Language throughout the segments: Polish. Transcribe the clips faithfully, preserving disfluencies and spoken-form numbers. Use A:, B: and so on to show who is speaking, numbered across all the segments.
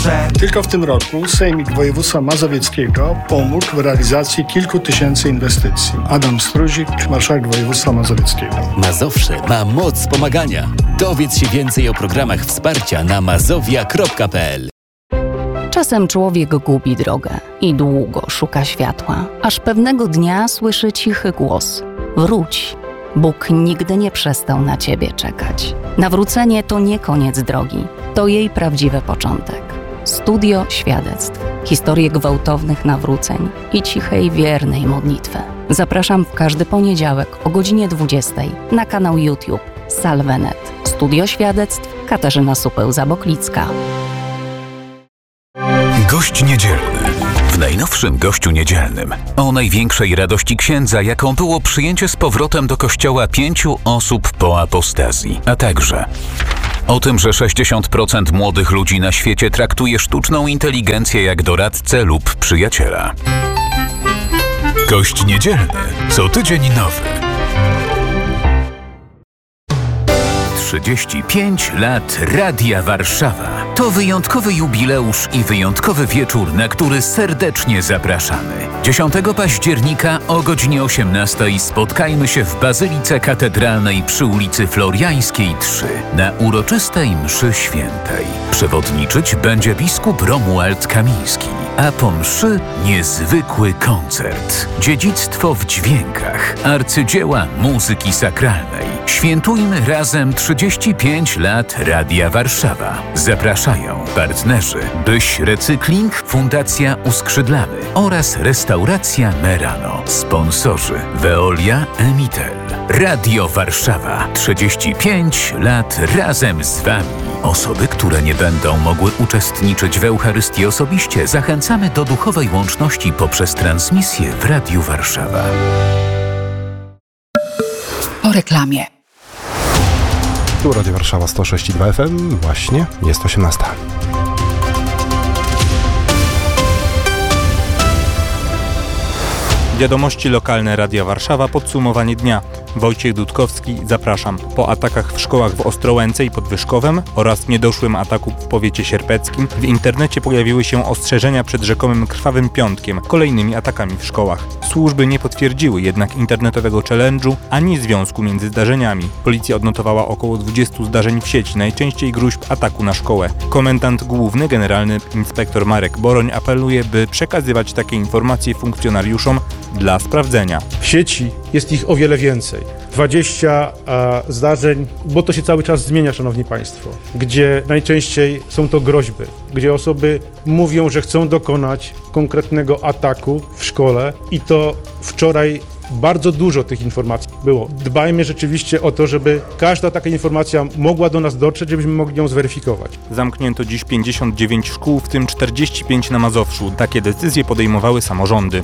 A: Zawsze.
B: Tylko w tym roku Sejmik Województwa Mazowieckiego pomógł w realizacji kilku tysięcy inwestycji. Adam Struzik, marszałek województwa mazowieckiego.
C: Mazowsze ma moc pomagania. Dowiedz się więcej o programach wsparcia na mazowia kropka p l.
D: Czasem człowiek gubi drogę i długo szuka światła, aż pewnego dnia słyszy cichy głos: wróć. Bóg nigdy nie przestał na ciebie czekać. Nawrócenie to nie koniec drogi, to jej prawdziwy początek. Studio świadectw, historie gwałtownych nawróceń i cichej, wiernej modlitwy. Zapraszam w każdy poniedziałek o godzinie dwudziestej na kanał YouTube Salvenet. Studio świadectw Katarzyna Supeł-Zaboklicka.
E: Gość niedzielny. W najnowszym Gościu Niedzielnym o największej radości księdza, jaką było przyjęcie z powrotem do kościoła pięciu osób po apostazji, a także o tym, że sześćdziesiąt procent młodych ludzi na świecie traktuje sztuczną inteligencję jak doradcę lub przyjaciela. Gość Niedzielny. Co tydzień nowy. trzydzieści pięć lat Radia Warszawa. To wyjątkowy jubileusz i wyjątkowy wieczór, na który serdecznie zapraszamy. dziesiątego października o godzinie osiemnastej spotkajmy się w Bazylice Katedralnej przy ulicy Floriańskiej trzy na uroczystej mszy świętej. Przewodniczyć będzie biskup Romuald Kamiński, a po mszy niezwykły koncert. Dziedzictwo w dźwiękach, arcydzieła muzyki sakralnej. Świętujmy razem trzydzieści pięć lat Radia Warszawa. Zapraszają partnerzy Byś Recykling, Fundacja Uskrzydlamy oraz Restauracja Merano. Sponsorzy Veolia, Emitel. Radio Warszawa. trzydzieści pięć lat razem z Wami. Osoby, które nie będą mogły uczestniczyć w Eucharystii osobiście, zachęcamy do duchowej łączności poprzez transmisję w Radiu Warszawa.
F: Po reklamie.
G: Tu Radio Warszawa sto sześć i dwa F M. Właśnie jest osiemnasta.
H: Wiadomości lokalne Radia Warszawa, podsumowanie dnia. Wojciech Dudkowski, zapraszam. Po atakach w szkołach w Ostrołęce i pod Wyszkowem oraz niedoszłym ataku w powiecie sierpeckim w internecie pojawiły się ostrzeżenia przed rzekomym krwawym piątkiem, kolejnymi atakami w szkołach. Służby nie potwierdziły jednak internetowego challenge'u ani związku między zdarzeniami. Policja odnotowała około dwudziestu zdarzeń w sieci, najczęściej gruźb ataku na szkołę. Komendant główny, generalny inspektor Marek Boroń apeluje, by przekazywać takie informacje funkcjonariuszom dla sprawdzenia.
I: W sieci jest ich o wiele więcej. dwadzieścia a, zdarzeń, bo to się cały czas zmienia, szanowni państwo, gdzie najczęściej są to groźby, gdzie osoby mówią, że chcą dokonać konkretnego ataku w szkole i to wczoraj bardzo dużo tych informacji było. Dbajmy rzeczywiście o to, żeby każda taka informacja mogła do nas dotrzeć, żebyśmy mogli ją zweryfikować.
H: Zamknięto dziś pięćdziesiąt dziewięć szkół, w tym czterdzieści pięć na Mazowszu. Takie decyzje podejmowały samorządy.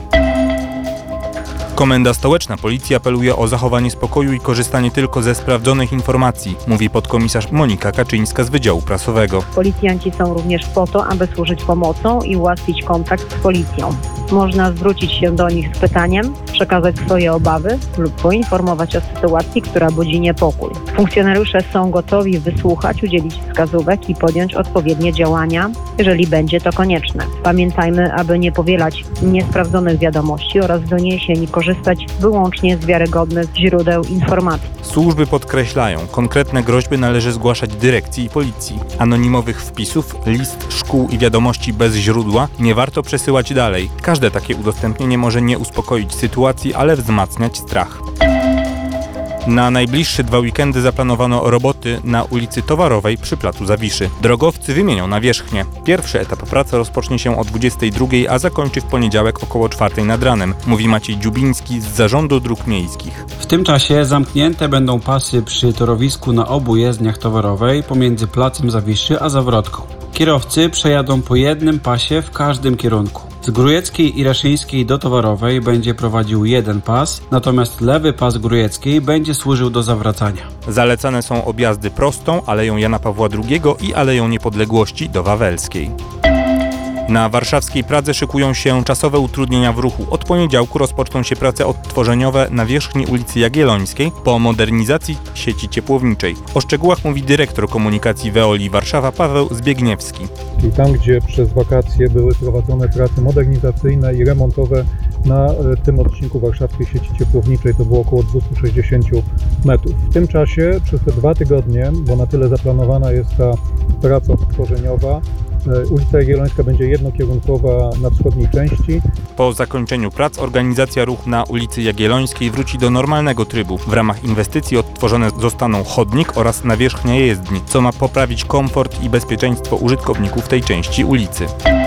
H: Komenda Stołeczna Policji apeluje o zachowanie spokoju i korzystanie tylko ze sprawdzonych informacji, mówi podkomisarz Monika Kaczyńska z Wydziału Prasowego.
J: Policjanci są również po to, aby służyć pomocą i ułatwić kontakt z policją. Można zwrócić się do nich z pytaniem, przekazać swoje obawy lub poinformować o sytuacji, która budzi niepokój. Funkcjonariusze są gotowi wysłuchać, udzielić wskazówek i podjąć odpowiednie działania, jeżeli będzie to konieczne. Pamiętajmy, aby nie powielać niesprawdzonych wiadomości oraz doniesień i korzystać wyłącznie z wiarygodnych źródeł informacji.
H: Służby podkreślają, konkretne groźby należy zgłaszać dyrekcji i policji. Anonimowych wpisów, list, szkół i wiadomości bez źródła nie warto przesyłać dalej. Każde takie udostępnienie może nie uspokoić sytuacji, ale wzmacniać strach. Na najbliższe dwa weekendy zaplanowano roboty na ulicy Towarowej przy placu Zawiszy. Drogowcy wymienią nawierzchnię. Pierwszy etap pracy rozpocznie się o dwudziestej drugiej, a zakończy w poniedziałek około czwartej nad ranem, mówi Maciej Dziubiński z Zarządu Dróg Miejskich.
K: W tym czasie zamknięte będą pasy przy torowisku na obu jezdniach Towarowej pomiędzy placem Zawiszy a Zawrotką. Kierowcy przejadą po jednym pasie w każdym kierunku. Z Grójeckiej i Raszyńskiej do Towarowej będzie prowadził jeden pas, natomiast lewy pas Grójeckiej będzie służył do zawracania.
H: Zalecane są objazdy prostą, Aleją Jana Pawła drugiego i Aleją Niepodległości do Wawelskiej. Na warszawskiej Pradze szykują się czasowe utrudnienia w ruchu. Od poniedziałku rozpoczną się prace odtworzeniowe na wierzchni ulicy Jagiellońskiej po modernizacji sieci ciepłowniczej. O szczegółach mówi dyrektor komunikacji Veolia Warszawa Paweł Zbiegniewski.
A: Czyli tam, gdzie przez wakacje były prowadzone prace modernizacyjne i remontowe na tym odcinku warszawskiej sieci ciepłowniczej, to było około dwieście sześćdziesiąt metrów. W tym czasie, przez te dwa tygodnie, bo na tyle zaplanowana jest ta praca odtworzeniowa, ulica Jagiellońska będzie jednokierunkowa na wschodniej części.
H: Po zakończeniu prac organizacja ruchu na ulicy Jagiellońskiej wróci do normalnego trybu. W ramach inwestycji odtworzone zostaną chodnik oraz nawierzchnia jezdni, co ma poprawić komfort i bezpieczeństwo użytkowników tej części ulicy.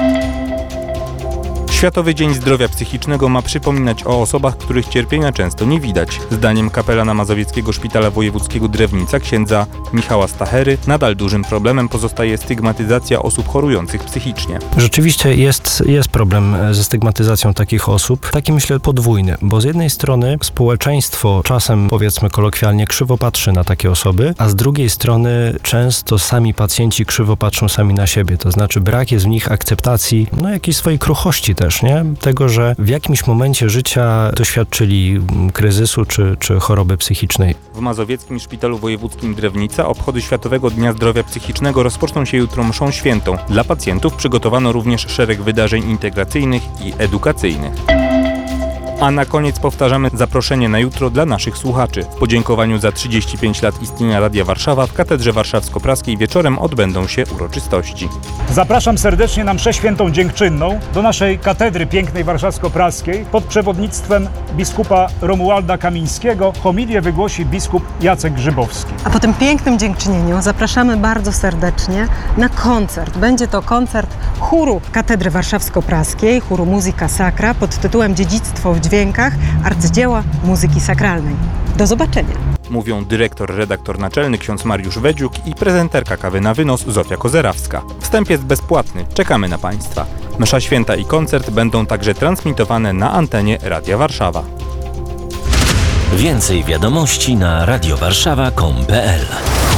H: Światowy Dzień Zdrowia Psychicznego ma przypominać o osobach, których cierpienia często nie widać. Zdaniem kapelana Mazowieckiego Szpitala Wojewódzkiego Drewnica, księdza Michała Stachery, nadal dużym problemem pozostaje stygmatyzacja osób chorujących psychicznie.
F: Rzeczywiście jest, jest problem ze stygmatyzacją takich osób, taki myślę podwójny, bo z jednej strony społeczeństwo czasem, powiedzmy kolokwialnie, krzywo patrzy na takie osoby, a z drugiej strony często sami pacjenci krzywo patrzą sami na siebie, to znaczy brak jest w nich akceptacji, no jakiejś swojej kruchości też, nie? Tego, że w jakimś momencie życia doświadczyli kryzysu czy, czy choroby psychicznej.
H: W Mazowieckim Szpitalu Wojewódzkim Drewnica obchody Światowego Dnia Zdrowia Psychicznego rozpoczną się jutro mszą świętą. Dla pacjentów przygotowano również szereg wydarzeń integracyjnych i edukacyjnych. A na koniec powtarzamy zaproszenie na jutro dla naszych słuchaczy. W podziękowaniu za trzydzieści pięć lat istnienia Radia Warszawa w Katedrze Warszawsko-Praskiej wieczorem odbędą się uroczystości.
L: Zapraszam serdecznie na mszę świętą dziękczynną do naszej Katedry Pięknej Warszawsko-Praskiej. Pod przewodnictwem biskupa Romualda Kamińskiego homilię wygłosi biskup Jacek Grzybowski.
M: A po tym pięknym dziękczynieniu zapraszamy bardzo serdecznie na koncert. Będzie to koncert chóru Katedry Warszawsko-Praskiej, chóru Musica Sacra pod tytułem Dziedzictwo w dźwiękach, arcydzieła muzyki sakralnej. Do zobaczenia.
H: Mówią dyrektor, redaktor naczelny ksiądz Mariusz Wedziuk i prezenterka kawy na wynos Zofia Kozerawska. Wstęp jest bezpłatny. Czekamy na Państwa. Msza święta i koncert będą także transmitowane na antenie Radia Warszawa.
C: Więcej wiadomości na radiowarszawa kropka com kropka pe el.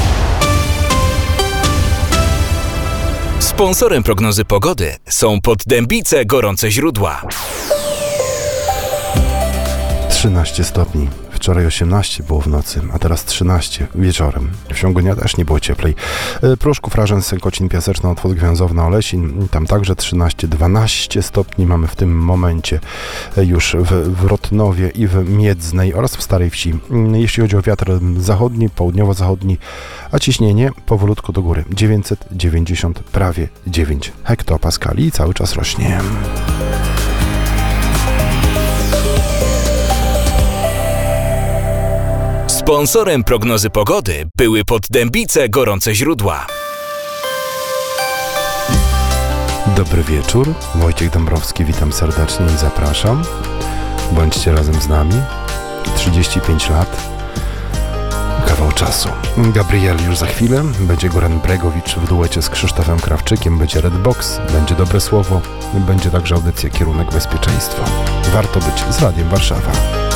C: Sponsorem prognozy pogody są Poddębice Gorące Źródła.
G: trzynaście stopni. Wczoraj osiemnaście było w nocy, a teraz trzynaście wieczorem. W ciągu dnia też nie było cieplej. Pruszków, Rażen, Sękocin, Piaseczna, Otwór Gwiązowna, Olesin, tam także trzynaście dwanaście stopni mamy w tym momencie już w, w Rotnowie i w Miedznej oraz w Starej Wsi. Jeśli chodzi o wiatr zachodni, południowo-zachodni, a ciśnienie powolutku do góry. dziewięćset dziewięćdziesiąt, prawie dziewięć hektopaskali i cały czas rośnie.
C: Sponsorem prognozy pogody były Poddębice Gorące Źródła.
G: Dobry wieczór, Wojciech Dąbrowski, witam serdecznie i zapraszam. Bądźcie razem z nami. trzydzieści pięć lat. Kawał czasu. Gabriel już za chwilę, będzie Goran Bregowicz w duecie z Krzysztofem Krawczykiem, będzie Redbox, będzie Dobre Słowo, będzie także audycja Kierunek Bezpieczeństwa. Warto być z Radiem Warszawa.